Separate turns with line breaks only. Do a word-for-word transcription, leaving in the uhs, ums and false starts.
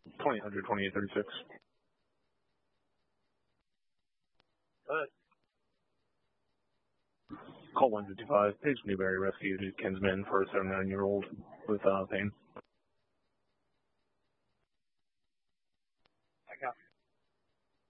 twenty hundred, twenty-eight thirty-six.
Good.
Call one fifty-five. Paige Newberry rescued Kinsman for a seventy-nine-year-old with uh, pain.